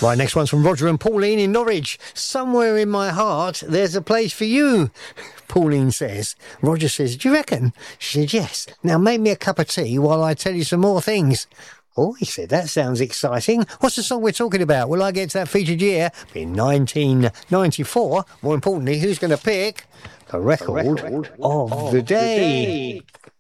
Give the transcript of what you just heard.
Right, next one's from Roger and Pauline in Norwich. Somewhere in my heart, there's a place for you, Pauline says. Roger says, do you reckon? She said, yes. Now make me a cup of tea while I tell you some more things. Oh, he said, that sounds exciting. What's the song we're talking about? Will I get to that featured year? In 1994. More importantly, who's going to pick the record of the day?